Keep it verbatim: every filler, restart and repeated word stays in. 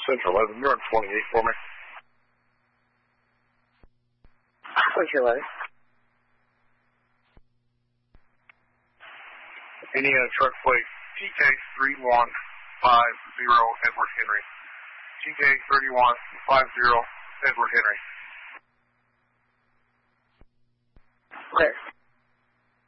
Central eleven, you're on twenty-eight for me. twenty-two eleven. Indiana truck plate T K three one five zero Edward Henry. T K three one five zero Edward Henry. Okay.